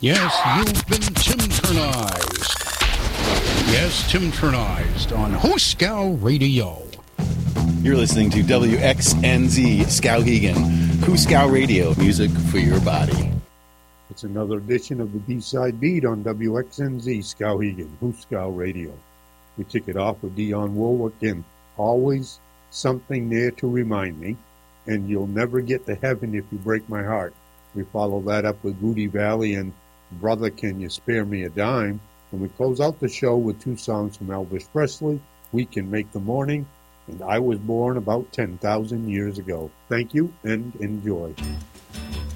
Yes, you've been Tim-turnized. Yes, Tim-turnized on Hooskow Radio. You're listening to WXNZ Skowhegan, Hooskow Radio, music for your body. It's another edition of the B-Side Beat on WXNZ Skowhegan, Hooskow Radio. We kick it off with Dionne Warwick and Always Something There to Remind Me, and You'll Never Get to Heaven If You Break My Heart. We follow that up with Rudy Valley and Brother, Can You Spare Me a Dime? And we close out the show with two songs from Elvis Presley, We Can Make the Morning, and I Was Born About 10,000 Years Ago. Thank you and enjoy.